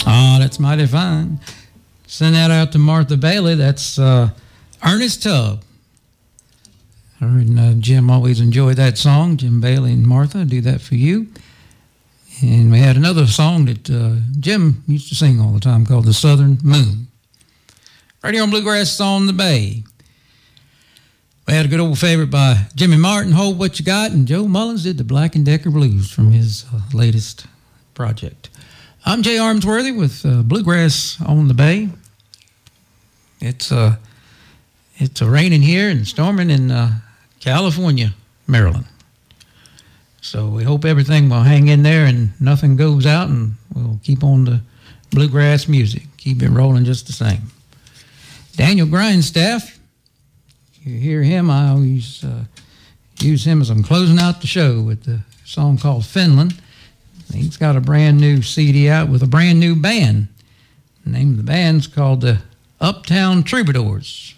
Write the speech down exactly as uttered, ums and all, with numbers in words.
Oh, that's mighty fine. Send that out to Martha Bailey. That's uh, Ernest Tubb. Her and uh, Jim always enjoyed that song. Jim Bailey and Martha do that for you. And we had another song that uh, Jim used to sing all the time called The Southern Moon. Radio and Bluegrass on the Bay. We had a good old favorite by Jimmy Martin, Hold What You Got, and Joe Mullins did the Black and Decker Blues from his uh, latest project. I'm Jay Armsworthy with uh, Bluegrass on the Bay. It's uh, it's uh, raining here and storming in uh, California, Maryland. So we hope everything will hang in there and nothing goes out, and we'll keep on the bluegrass music. Keep it rolling just the same. Daniel Grindstaff, you hear him, I always uh, use him as I'm closing out the show with the song called Finland. He's got a brand new C D out with a brand new band. The name of the band's called the Uptown Troubadours.